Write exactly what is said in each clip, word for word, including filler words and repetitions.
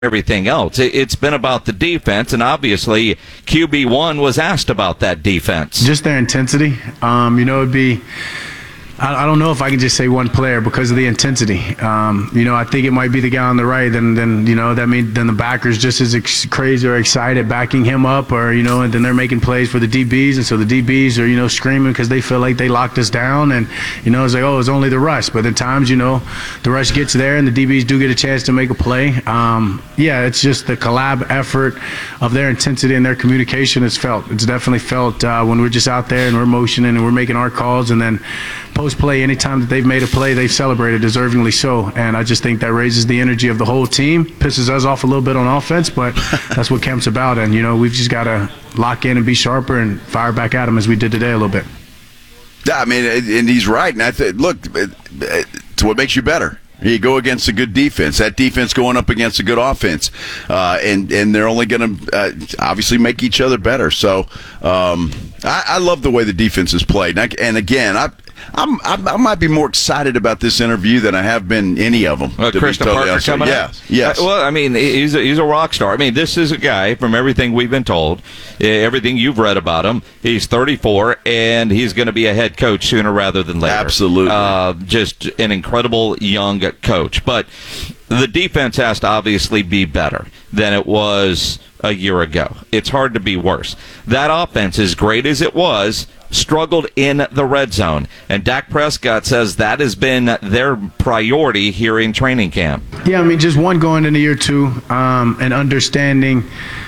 everything else. It's been about the defense, and obviously Q B one was asked about that defense. Just their intensity. Um, you know, it'd be, I, I don't know if I can just say one player because of the intensity. Um, you know, I think it might be the guy on the right, then, then you know, that means then the backers just as ex- crazy or excited backing him up, or, you know, and then they're making plays for the D Bs, and so the D Bs are, you know, screaming because they feel like they locked us down, and, you know, it's like, oh, it's only the rush. But at times, you know, the rush gets there and the D Bs do get a chance to make a play. Um, yeah, it's just the collab effort of their intensity and their communication is felt. It's definitely felt uh, when we're just out there and we're motioning and we're making our calls, and then post-play, anytime that they've made a play, they've celebrated, deservingly so. And I just think that raises the energy of the whole team, pisses us off a little bit on offense, but that's what camp's about. And, you know, we've just got to lock in and be sharper and fire back at them as we did today a little bit. Yeah, I mean, and he's right. And I th- look, it's what makes you better. You go against a good defense. That defense going up against a good offense, uh, and and they're only going to uh, obviously make each other better. So um, I, I love the way the defense is played. And, I, and again, I. I'm, I'm, I might be more excited about this interview than I have been any of them. Uh, Christian totally Parker coming yes, up? Yes, uh, well, I mean, he's a, he's a rock star. I mean, this is a guy, from everything we've been told, uh, everything you've read about him, he's thirty-four, and he's going to be a head coach sooner rather than later. Absolutely. Uh, just an incredible young coach. But the defense has to obviously be better than it was a year ago. It's hard to be worse. That offense, as great as it was, struggled in the red zone, and Dak Prescott says that has been their priority here in training camp. Yeah, I mean, just one going into year two, um, and understanding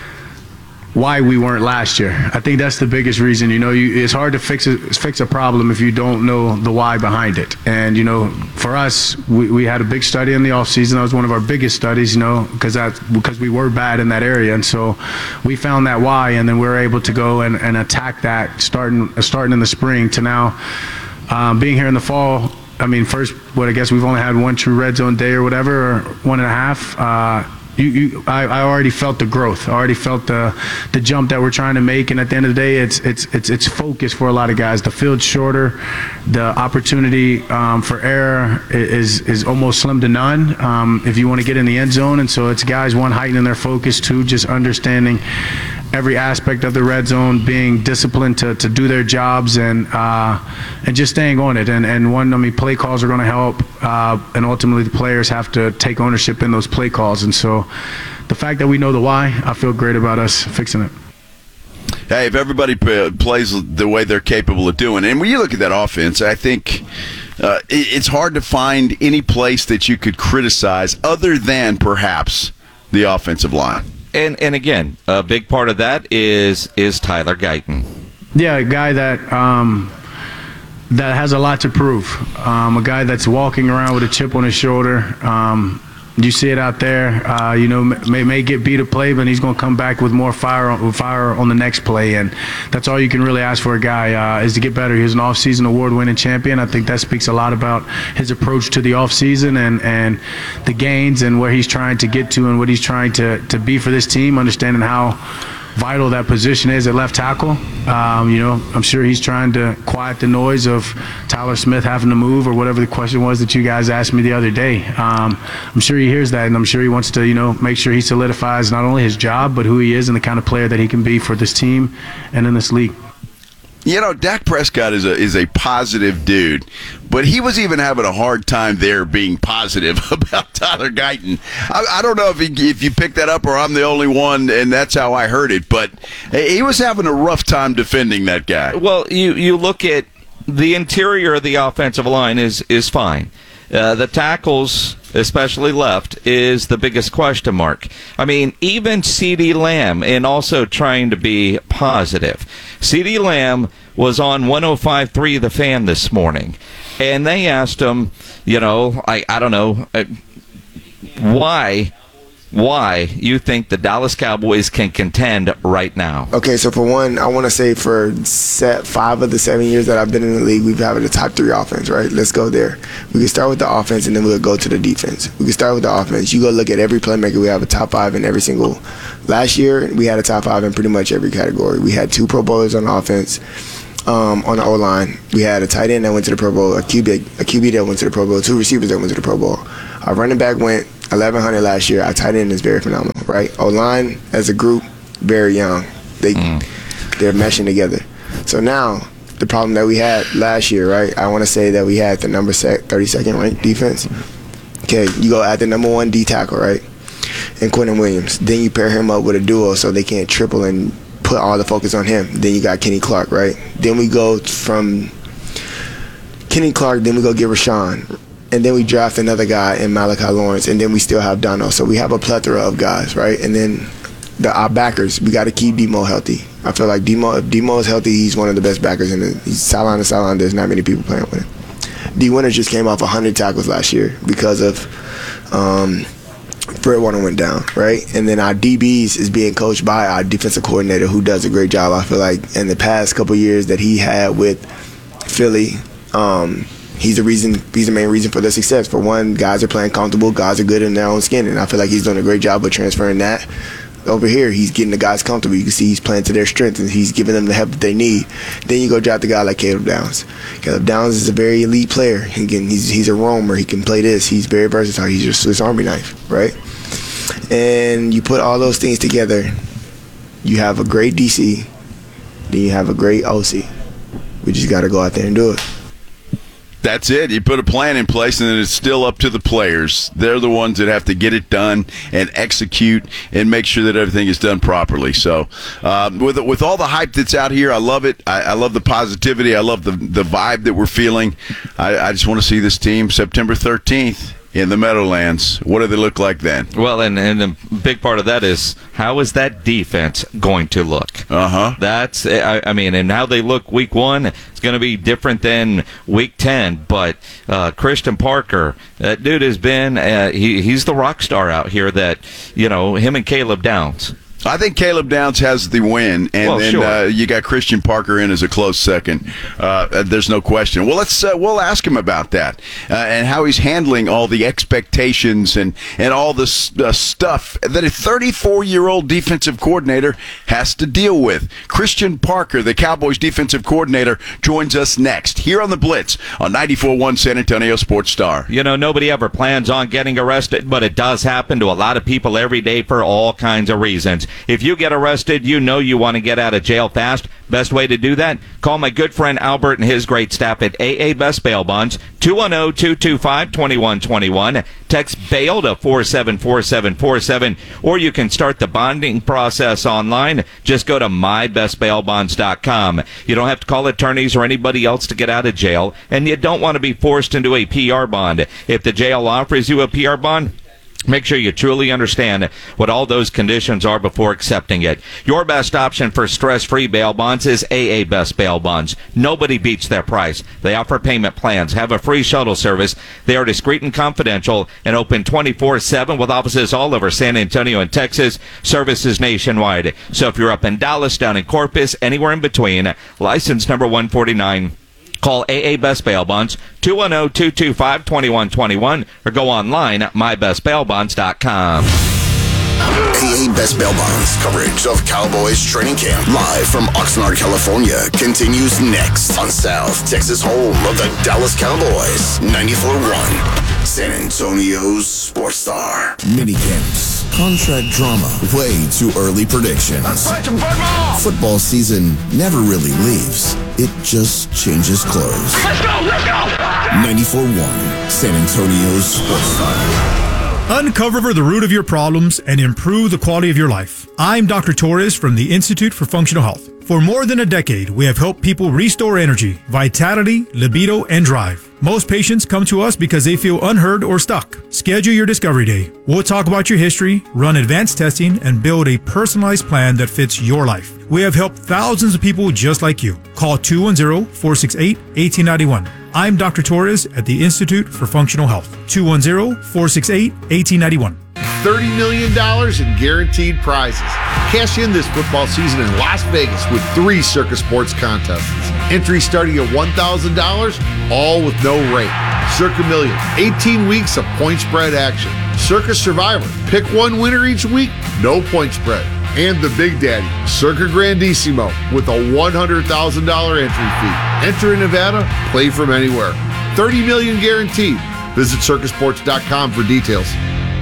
why we weren't last year. I think that's the biggest reason. You know, you, it's hard to fix a, fix a problem if you don't know the why behind it. And, you know, for us, we, we had a big study in the offseason. That was one of our biggest studies, you know, because that because we were bad in that area. And so we found that why, and then we were able to go and, and attack that starting starting in the spring to now um, being here in the fall. I mean, first, what I guess we've only had one true red zone day or whatever, or one and a half. Uh, You, you, I, I already felt the growth. I already felt the the jump that we're trying to make. And at the end of the day, it's it's it's it's focus for a lot of guys. The field's shorter, the opportunity um, for error is is almost slim to none um, if you want to get in the end zone. And so it's guys, one, heightening their focus, two, just understanding every aspect of the red zone, being disciplined to, to do their jobs, and uh, and just staying on it. And and one, I mean, play calls are going to help, uh, and ultimately the players have to take ownership in those play calls. And so the fact that we know the why, I feel great about us fixing it. Hey, if everybody p- plays the way they're capable of doing, and when you look at that offense, I think uh, it, it's hard to find any place that you could criticize other than perhaps the offensive line. And and again, a big part of that is is Tyler Guyton. Yeah, a guy that um, that has a lot to prove. Um, a guy that's walking around with a chip on his shoulder. Um, you see it out there. Uh, you know, may may get beat a play, but he's going to come back with more fire on, fire on the next play, and that's all you can really ask for a guy uh, is to get better. He's an off-season award-winning champion. I think that speaks a lot about his approach to the off-season and and the gains and where he's trying to get to and what he's trying to to be for this team. Understanding how vital that position is at left tackle. Um, you know, I'm sure he's trying to quiet the noise of Tyler Smith having to move or whatever the question was that you guys asked me the other day. Um, I'm sure he hears that, and I'm sure he wants to, you know, make sure he solidifies not only his job, but who he is and the kind of player that he can be for this team and in this league. You know, Dak Prescott is a is a positive dude, but he was even having a hard time there being positive about Tyler Guyton. I, I don't know if he, if you picked that up or I'm the only one, and that's how I heard it, but he was having a rough time defending that guy. Well, you, you look at the interior of the offensive line is, is fine. Uh, the tackles, especially left, is the biggest question mark. I mean, even CeeDee Lamb, and also trying to be positive. CeeDee Lamb was on one oh five point three The Fan this morning, and they asked him, you know, I, I don't know, uh, why... why you think the Dallas Cowboys can contend right now. Okay, so for one, I want to say for set five of the seven years that I've been in the league, we've had the top three offense, right? Let's go there. We can start with the offense, and then we'll go to the defense. We can start with the offense. You go look at every playmaker. We have a top five in every single. Last year, we had a top five in pretty much every category. We had two Pro Bowlers on offense. Um, on the O-line, we had a tight end that went to the Pro Bowl, a Q B, a Q B that went to the Pro Bowl, two receivers that went to the Pro Bowl. Our running back went eleven hundred last year. Our tight end is very phenomenal, right? O-line as a group, very young. They, mm. They're meshing together. So now, the problem that we had last year, right? I want to say that we had the number thirty-second ranked defense. Okay, you go at the number one D tackle, right? And Quentin Williams. Then you pair him up with a duo so they can't triple and put all the focus on him. Then you got Kenny Clark, right? Then we go from Kenny Clark, then we go get Rashawn. And then we draft another guy in Malachi Lawrence, and then we still have Dono. So we have a plethora of guys, right? And then the, our backers, we got to keep Demo healthy. I feel like Demo, if Demo is healthy, he's one of the best backers in the he's sideline to sideline. There's not many people playing with him. D. Winters just came off one hundred tackles last year because of um, Fred Warner went down, right? And then our D Bs is being coached by our defensive coordinator, who does a great job. I feel like in the past couple years that he had with Philly, um, he's the reason. He's the main reason for their success. For one, guys are playing comfortable. Guys are good in their own skin, and I feel like he's doing a great job of transferring that. Over here, he's getting the guys comfortable. You can see he's playing to their strengths, and he's giving them the help that they need. Then you go draft a guy like Caleb Downs. Caleb Downs is a very elite player. He can, he's, he's a roamer. He can play this. He's very versatile. He's your Swiss Army knife, right? And you put all those things together, you have a great D C, then you have a great O C. We just got to go out there and do it. That's it. You put a plan in place, and then it's still up to the players. They're the ones that have to get it done and execute and make sure that everything is done properly. So um, with with all the hype that's out here, I love it. I, I love the positivity. I love the, the vibe that we're feeling. I, I just want to see this team September thirteenth in the Meadowlands. What do they look like then? Well, and, and a big part of that is, how is that defense going to look? Uh-huh. That's, I, I mean, and how they look week one, it's going to be different than week ten. But uh, Christian Parker, that dude has been, uh, he, he's the rock star out here that, you know, him and Caleb Downs. I think Caleb Downs has the win, and well, then sure. uh, you got Christian Parker in as a close second. Uh, there's no question. Well, let's uh, we'll ask him about that uh, and how he's handling all the expectations and and all this uh, stuff that a thirty-four-year-old defensive coordinator has to deal with. Christian Parker, the Cowboys defensive coordinator, joins us next here on the Blitz on ninety-four point one San Antonio Sports Star. You know, nobody ever plans on getting arrested, but it does happen to a lot of people every day for all kinds of reasons. If you get arrested, you know you want to get out of jail fast. Best way to do that? Call my good friend Albert and his great staff at A A Best Bail Bonds, two one zero, two two five, two one two one. Text bail to four seven four seven four seven, or you can start the bonding process online. Just go to my best bail bonds dot com. You don't have to call attorneys or anybody else to get out of jail, and you don't want to be forced into a P R bond. If the jail offers you a P R bond, make sure you truly understand what all those conditions are before accepting it. Your best option for stress-free bail bonds is A A Best Bail Bonds. Nobody beats their price. They offer payment plans, have a free shuttle service. They are discreet and confidential and open twenty-four seven with offices all over San Antonio and Texas, services nationwide. So if you're up in Dallas, down in Corpus, anywhere in between, license number one forty-nine. Call A A Best Bail Bonds, two one zero, two two five, two one two one, or go online at my best bail bonds dot com. A A Best Bail Bonds coverage of Cowboys training camp live from Oxnard, California continues next on South Texas home of the Dallas Cowboys. ninety-four point one San Antonio's Sports Star. Minicamps, contract drama, way too early predictions. Football season never really leaves. It just changes clothes. Let's go, let's go! ninety-four point one San Antonio's Sports Star. Uncover the root of your problems and improve the quality of your life. I'm Doctor Torres from the Institute for Functional Health. For more than a decade, we have helped people restore energy, vitality, libido, and drive. Most patients come to us because they feel unheard or stuck. Schedule your discovery day. We'll talk about your history, run advanced testing, and build a personalized plan that fits your life. We have helped thousands of people just like you. Call two one zero, four six eight, one eight nine one. I'm Doctor Torres at the Institute for Functional Health. two one zero, four six eight, one eight nine one. thirty million dollars in guaranteed prizes. Cash in this football season in Las Vegas with three Circus Sports contests. Entry starting at one thousand dollars, all with no rate. Circa Million, eighteen weeks of point spread action. Circus Survivor, pick one winner each week, no point spread. And the Big Daddy, Circa Grandissimo, with a one hundred thousand dollars entry fee. Enter in Nevada, play from anywhere. thirty million dollars guaranteed. Visit circus sports dot com for details.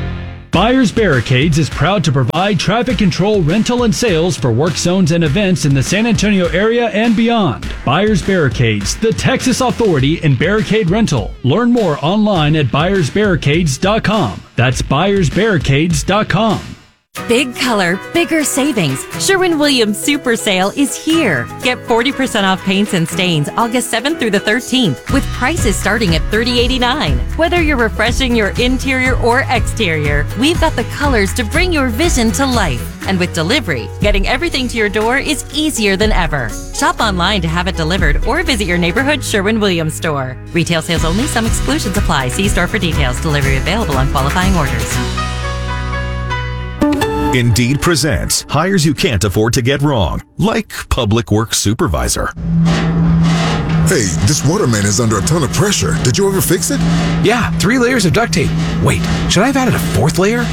Byers Barricades is proud to provide traffic control, rental, and sales for work zones and events in the San Antonio area and beyond. Byers Barricades, the Texas authority in barricade rental. Learn more online at byers barricades dot com. That's byers barricades dot com. Big color, bigger savings. Sherwin-Williams Super Sale is here. Get forty percent off paints and stains August seventh through the thirteenth with prices starting at thirty eighty-nine. Whether you're refreshing your interior or exterior, we've got the colors to bring your vision to life. And with delivery, getting everything to your door is easier than ever. Shop online to have it delivered or visit your neighborhood Sherwin-Williams store. Retail sales only. Some exclusions apply. See store for details. Delivery available on qualifying orders. Indeed presents hires you can't afford to get wrong, like public works supervisor. Hey, this waterman is under a ton of pressure. Did you ever fix it? Yeah, three layers of duct tape. Wait, should I have added a fourth layer?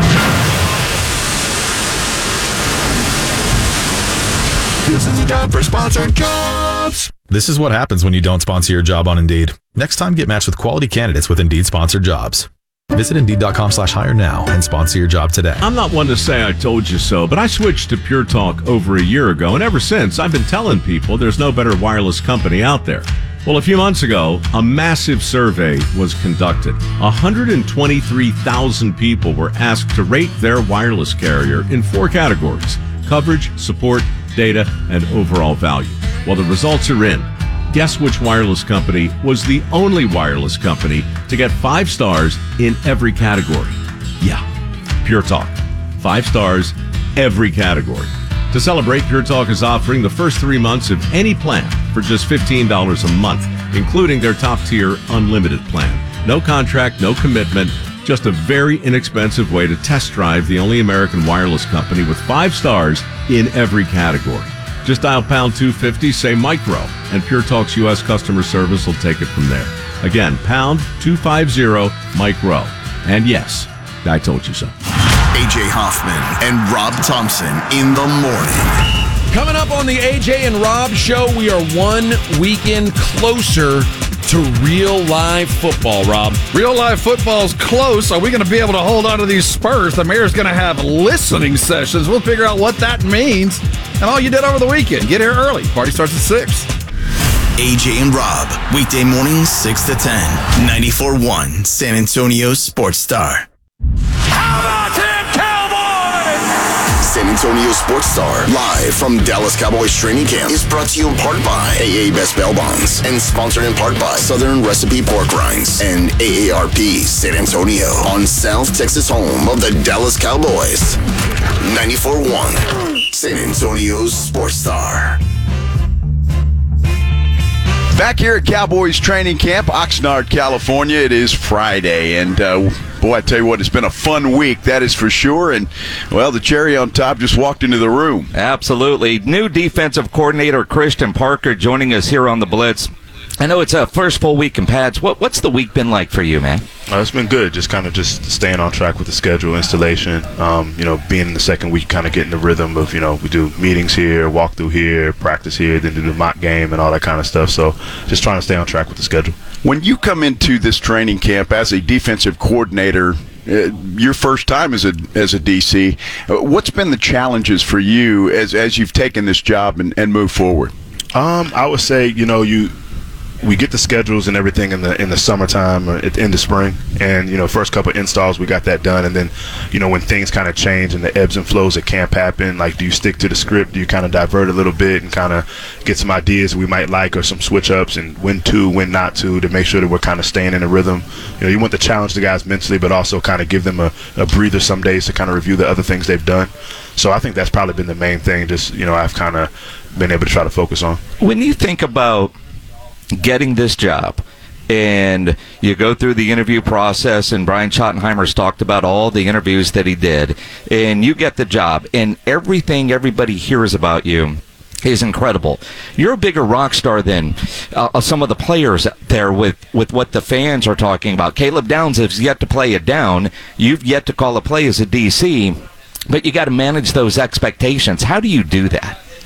This is a job for sponsored jobs. This is what happens when you don't sponsor your job on Indeed. Next time, get matched with quality candidates with Indeed sponsored jobs. Visit Indeed.com slash hire now and sponsor your job today. I'm not one to say I told you so, but I switched to Pure Talk over a year ago, and ever since, I've been telling people there's no better wireless company out there. Well, a few months ago, a massive survey was conducted. one hundred twenty-three thousand people were asked to rate their wireless carrier in four categories: coverage, support, data, and overall value. Well, the results are in. Guess which wireless company was the only wireless company to get five stars in every category? Yeah, Pure Talk. Five stars, every category. To celebrate, Pure Talk is offering the first three months of any plan for just fifteen dollars a month, including their top-tier unlimited plan. No contract, no commitment, just a very inexpensive way to test drive the only American wireless company with five stars in every category. Just dial pound two fifty, say micro, and Pure Talk's U S customer service will take it from there. Again, pound two fifty, micro. And yes, I told you so. A J Hoffman and Rob Thompson in the morning. Coming up on the A J and Rob Show, we are one weekend closer to real live football, Rob. Real live football's close. Are we going to be able to hold on to these Spurs? The mayor's going to have listening sessions. We'll figure out what that means. And all you did over the weekend. Get here early. Party starts at six. A J and Rob, weekday mornings six to ten. ninety-four point one San Antonio Sports Star. How about them Cowboys? San Antonio Sports Star, live from Dallas Cowboys training camp, is brought to you in part by A A Best Bail Bonds and sponsored in part by Southern Recipe Pork Rinds and A A R P San Antonio on South Texas home of the Dallas Cowboys. ninety-four point one San Antonio's Sports Star. Back here at Cowboys training camp, Oxnard, California. It is Friday, and uh, boy, I tell you what, it's been a fun week, that is for sure. And, well, the cherry on top just walked into the room. Absolutely. New defensive coordinator Christian Parker joining us here on the Blitz. I know it's a first full week in pads. What, what's the week been like for you, man? Uh, it's been good, just kind of just staying on track with the schedule, installation, um, you know, being in the second week, kind of getting the rhythm of, you know, we do meetings here, walk through here, practice here, then do the mock game and all that kind of stuff. So just trying to stay on track with the schedule. When you come into this training camp as a defensive coordinator, uh, your first time as a as a D C, uh, what's been the challenges for you as, as you've taken this job and, and moved forward? Um, I would say, you know, you we get the schedules and everything in the in the summertime or at the end of spring, and you know, first couple of installs we got that done, and then you know, when things kind of change and the ebbs and flows at camp happen, like do you stick to the script, do you kind of divert a little bit and kind of get some ideas we might like or some switch ups and when to, when not to, to make sure that we're kind of staying in a rhythm. You know, you want to challenge the guys mentally, but also kind of give them a, a breather some days to kind of review the other things they've done. So I think that's probably been the main thing, just, you know, I've kind of been able to try to focus on. When you think about getting this job and you go through the interview process, and Brian Schottenheimer's talked about all the interviews that he did, and you get the job and everything everybody hears about you is incredible. You're a bigger rock star than uh, some of the players there with, with what the fans are talking about. Caleb Downs has yet to play it down. You've yet to call a play as a D C, but you got to manage those expectations. How do you do that?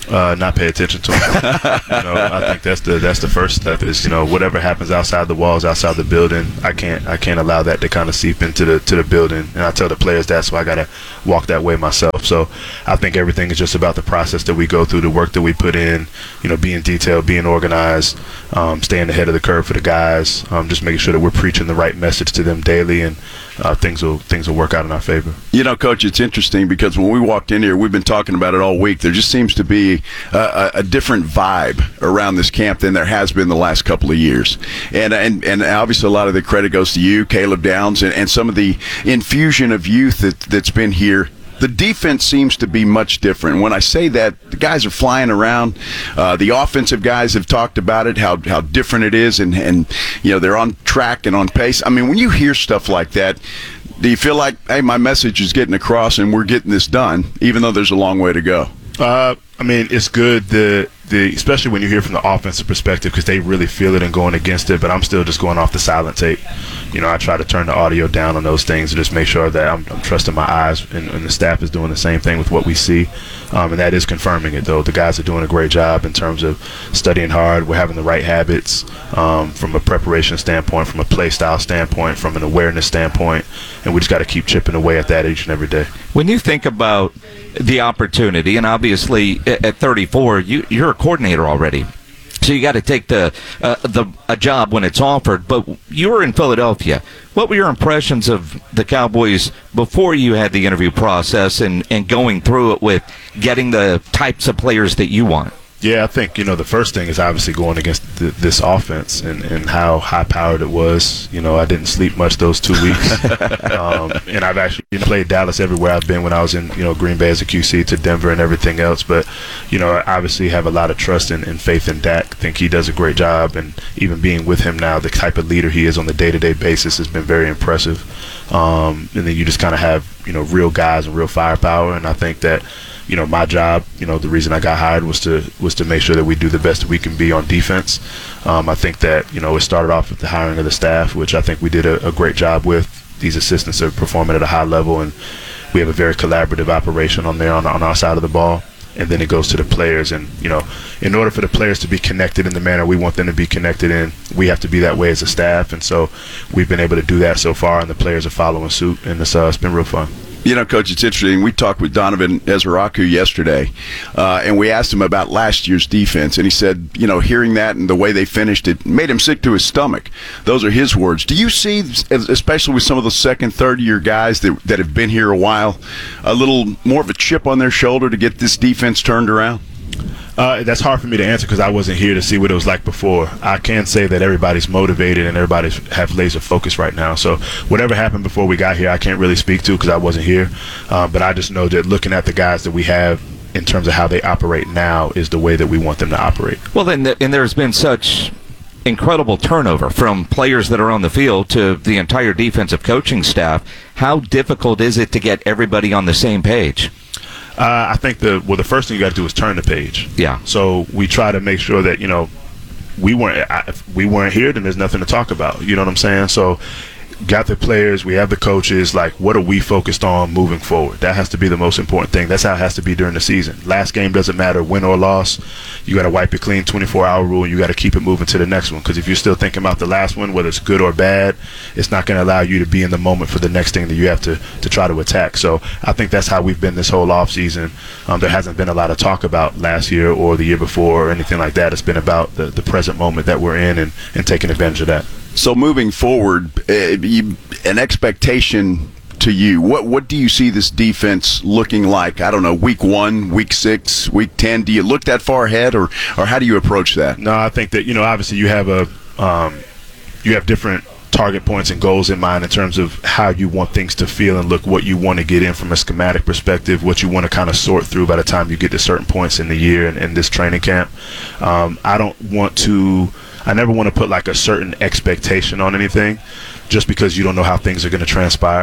Uh, not pay attention to them. you know, I think that's the that's the first step. Is you know whatever happens outside the walls, outside the building, I can't I can't allow that to kind of seep into the to the building. And I tell the players that, so I got to walk that way myself. So I think everything is just about the process that we go through, the work that we put in. You know, being detailed, being organized, um, staying ahead of the curve for the guys, um, just making sure that we're preaching the right message to them daily, and uh, things will things will work out in our favor. You know, Coach, it's interesting because when we walked in here, we've been talking about it all week. There just seems to be a, a different vibe around this camp than there has been the last couple of years. And and, and obviously a lot of the credit goes to you, Caleb Downs, and, and some of the infusion of youth that, that's been here. The defense seems to be much different. When I say that, the guys are flying around. Uh, the offensive guys have talked about it, how how different it is, and, and you know they're on track and on pace. I mean, when you hear stuff like that, do you feel like, hey, my message is getting across and we're getting this done, even though there's a long way to go? Uh, I mean, it's good, the, the especially when you hear from the offensive perspective, because they really feel it and going against it, but I'm still just going off the silent tape. You know, I try to turn the audio down on those things and just make sure that I'm, I'm trusting my eyes, and, and the staff is doing the same thing with what we see. Um, and that is confirming it, though. The guys are doing a great job in terms of studying hard. We're having the right habits um, from a preparation standpoint, from a play style standpoint, from an awareness standpoint, and we just got to keep chipping away at that each and every day. When you think about the opportunity, and obviously at thirty-four, you, you're a coordinator already. So you got to take the uh, the a job when it's offered. But you were in Philadelphia. What were your impressions of the Cowboys before you had the interview process and, and going through it with getting the types of players that you want? Yeah, I think, you know, the first thing is obviously going against th- this offense and, and how high-powered it was. You know, I didn't sleep much those two weeks. um, and I've actually you know, played Dallas everywhere I've been when I was in, you know, Green Bay as a Q C to Denver and everything else. But, you know, I obviously have a lot of trust and, and faith in Dak. I think he does a great job. And even being with him now, the type of leader he is on the day-to-day basis has been very impressive. Um, and then you just kind of have, you know, real guys and real firepower. And I think that, you know, my job, you know, the reason I got hired was to was to make sure that we do the best that we can be on defense. Um, I think that, you know, it started off with the hiring of the staff, which I think we did a, a great job with. These assistants are performing at a high level, and we have a very collaborative operation on there on, on our side of the ball. And then it goes to the players. And, you know, in order for the players to be connected in the manner we want them to be connected in, we have to be that way as a staff. And so we've been able to do that so far, and the players are following suit, and it's, uh, it's been real fun. You know, Coach, it's interesting. We talked with Donovan Ezraku yesterday, uh, and we asked him about last year's defense, and he said, you know, hearing that and the way they finished it made him sick to his stomach. Those are his words. Do you see, especially with some of the second, third-year guys that, that have been here a while, a little more of a chip on their shoulder to get this defense turned around? Uh, that's hard for me to answer because I wasn't here to see what it was like before. I can say that everybody's motivated and everybody's have laser focus right now. So whatever happened before we got here, I can't really speak to because I wasn't here. Uh, but I just know that looking at the guys that we have in terms of how they operate now is the way that we want them to operate. Well, then, and there's been such incredible turnover from players that are on the field to the entire defensive coaching staff. How difficult is it to get everybody on the same page? Uh, I think the well, the first thing you got to do is turn the page. Yeah. So we try to make sure that, you know, we weren't I, if we weren't here, then there's nothing to talk about. You know what I'm saying? So got the players, we have the coaches, like what are we focused on moving forward? That has to be the most important thing. That's how it has to be during the season. Last game doesn't matter, win or loss. You got to wipe it clean, twenty-four hour rule, and you got to keep it moving to the next one, because if you're still thinking about the last one, whether it's good or bad, it's not going to allow you to be in the moment for the next thing that you have to, to try to attack. So I think that's how we've been this whole offseason. Um, there hasn't been a lot of talk about last year or the year before or anything like that. It's been about the, the present moment that we're in and, and taking advantage of that. So moving forward, uh, you, an expectation to you, what what do you see this defense looking like? I don't know, week one, week six, week ten. Do you look that far ahead, or or how do you approach that? No, I think that, you know, obviously you have a um, you have different target points and goals in mind in terms of how you want things to feel and look, what you want to get in from a schematic perspective, what you want to kind of sort through by the time you get to certain points in the year and in this training camp. Um, I don't want to I never want to put like a certain expectation on anything just because you don't know how things are going to transpire.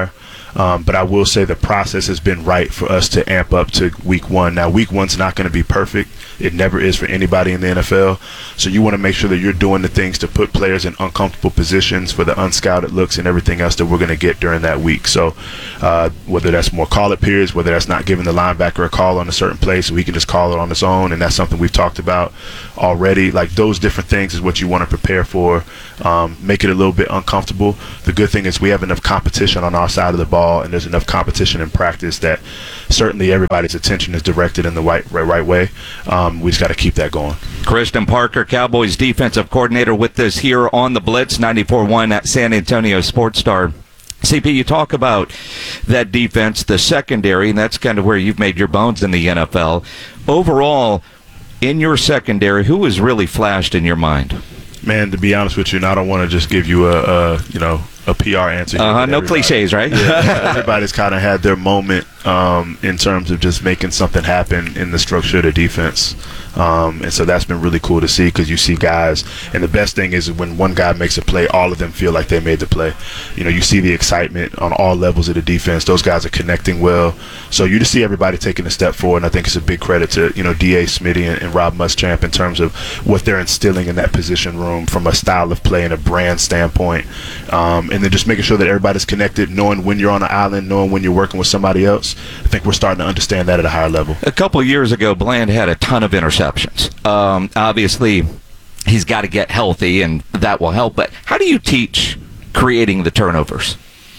Um, but I will say the process has been right for us to amp up to week one. Now, week one's not going to be perfect. It never is for anybody in the N F L. So you want to make sure that you're doing the things to put players in uncomfortable positions for the unscouted looks and everything else that we're going to get during that week. So uh, whether that's more call-it periods, whether that's not giving the linebacker a call on a certain play so he can just call it on his own, and that's something we've talked about already. Like, those different things is what you want to prepare for. Um, make it a little bit uncomfortable. The good thing is we have enough competition on our side of the ball, and there's enough competition in practice that certainly everybody's attention is directed in the right, right, right way. Um, we just got to keep that going. Christian Parker, Cowboys defensive coordinator, with us here on the Blitz, ninety-four point one at San Antonio Sports Star. C P, you talk about that defense, the secondary, and that's kind of where you've made your bones in the N F L. Overall, in your secondary, who has really flashed in your mind? Man, to be honest with you, and I don't want to just give you a, a you know, a P R answer. Uh-huh, no cliches, right? Yeah, everybody's kind of had their moment um, in terms of just making something happen in the structure of the defense. Um, and so that's been really cool to see, because you see guys, and the best thing is when one guy makes a play, all of them feel like they made the play. You know, you see the excitement on all levels of the defense. Those guys are connecting well. So you just see everybody taking a step forward, and I think it's a big credit to, you know, D A. Smitty and, and Rob Muschamp in terms of what they're instilling in that position room from a style of play and a brand standpoint. Um, and then just making sure that everybody's connected, knowing when you're on an island, knowing when you're working with somebody else. I think we're starting to understand that at a higher level. A couple of years ago, Bland had a ton of interceptions. Um, obviously, he's got to get healthy, and that will help. But how do you teach creating the turnovers?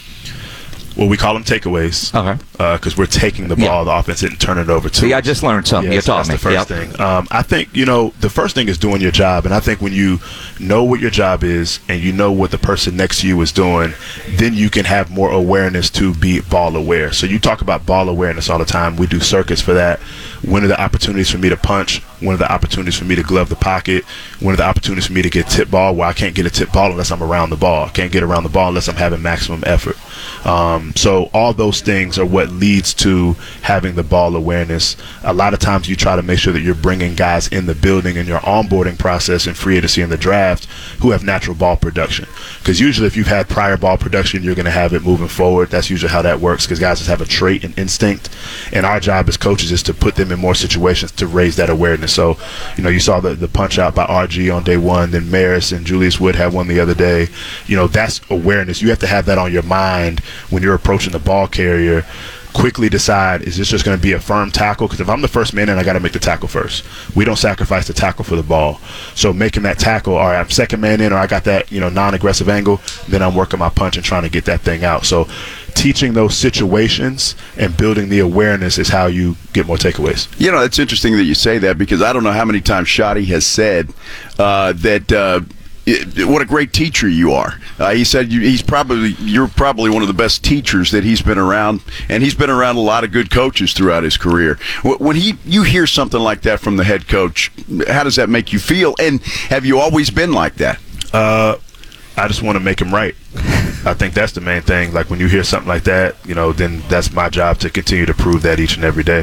Well, we call them takeaways. Okay. Because uh, we're taking the ball, yeah. the offense, and turn it over to. See, I just learned something. Yes, you taught that's me. the first yep. thing. Um, I think, you know, the first thing is doing your job. And I think when you know what your job is and you know what the person next to you is doing, then you can have more awareness to be ball aware. So you talk about ball awareness all the time. We do circuits for that. When are the opportunities for me to punch? When are the opportunities for me to glove the pocket? When are the opportunities for me to get tip ball? Well, I can't get a tip ball unless I'm around the ball. I can't get around the ball unless I'm having maximum effort. Um, so all those things are what leads to having the ball awareness. A lot of times you try to make sure that you're bringing guys in the building in your onboarding process and free agency in the draft who have natural ball production. Because usually if you've had prior ball production, you're going to have it moving forward. That's usually how that works, because guys just have a trait and instinct. And our job as coaches is to put them in more situations to raise that awareness. So, you know, you saw the, the punch out by R G on day one, then Maris and Julius Wood had one the other day. You know, that's awareness. You have to have that on your mind when you're approaching the ball carrier. Quickly decide, is this just going to be a firm tackle? Because if I'm the first man in, I got to make the tackle first. We don't sacrifice the tackle for the ball. So making that tackle, all right, I'm second man in, or I got that, you know, non-aggressive angle, then I'm working my punch and trying to get that thing out. So teaching those situations and building the awareness is how you get more takeaways. You know, it's interesting that you say that, because I don't know how many times Shotty has said uh, that uh, it, what a great teacher you are. Uh, he said you, he's probably you're probably one of the best teachers that he's been around, and he's been around a lot of good coaches throughout his career. When he you hear something like that from the head coach, how does that make you feel? And have you always been like that? Uh, I just want to make him right. I think that's the main thing. Like, when you hear something like that, you know, then that's my job to continue to prove that each and every day,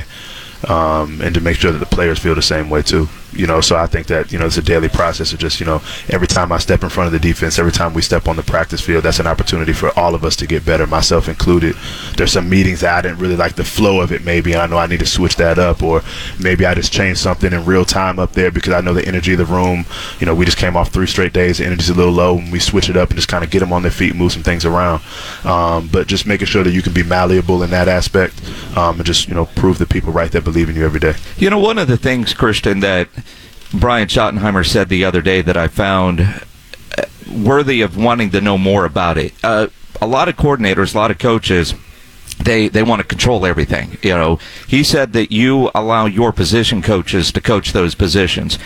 um, and to make sure that the players feel the same way too. You know, so I think that, you know, it's a daily process of just, you know, every time I step in front of the defense, every time we step on the practice field, that's an opportunity for all of us to get better, myself included. There's some meetings that I didn't really like the flow of it, maybe, and I know I need to switch that up, or maybe I just changed something in real time up there because I know the energy of the room. You know, we just came off three straight days, the energy's a little low, and we switch it up and just kind of get them on their feet, move some things around. Um, but just making sure that you can be malleable in that aspect, um, and just, you know, prove the people right that believe in you every day. You know, one of the things, Christian, that Brian Schottenheimer said the other day that I found worthy of wanting to know more about it. Uh, a lot of coordinators, a lot of coaches, they they want to control everything. You know, he said that you allow your position coaches to coach those positions.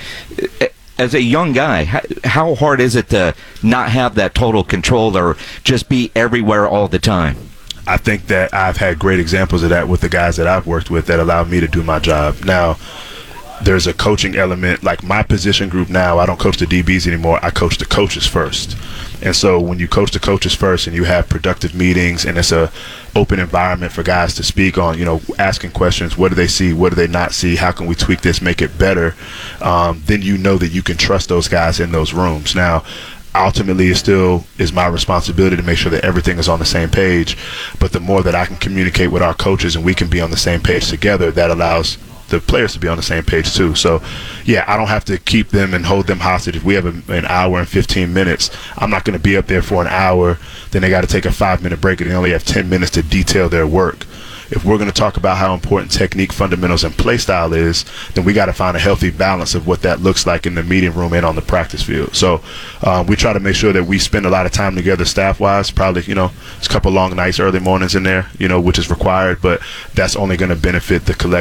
As a young guy, how, how hard is it to not have that total control or just be everywhere all the time? I think that I've had great examples of that with the guys that I've worked with that allow me to do my job. Now, there's a coaching element. Like my position group now, I don't coach the D Bs anymore. I coach the coaches first. And so when you coach the coaches first and you have productive meetings and it's a open environment for guys to speak on, you know, asking questions, what do they see, what do they not see, how can we tweak this, make it better, um, then you know that you can trust those guys in those rooms. Now, ultimately it still is my responsibility to make sure that everything is on the same page. But the more that I can communicate with our coaches and we can be on the same page together, that allows the players to be on the same page too. So yeah, I don't have to keep them and hold them hostage. If we have a, an hour and fifteen minutes, I'm not going to be up there for an hour, then they got to take a five minute break and they only have ten minutes to detail their work. If we're going to talk about how important technique, fundamentals, and play style is, then we got to find a healthy balance of what that looks like in the meeting room and on the practice field. So um, we try to make sure that we spend a lot of time together staff-wise. Probably, you know, it's a couple long nights, early mornings in there, you know, which is required, but that's only going to benefit the collective.